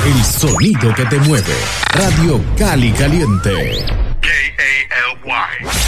El sonido que te mueve. Radio Cali Caliente. K-A-L-Y.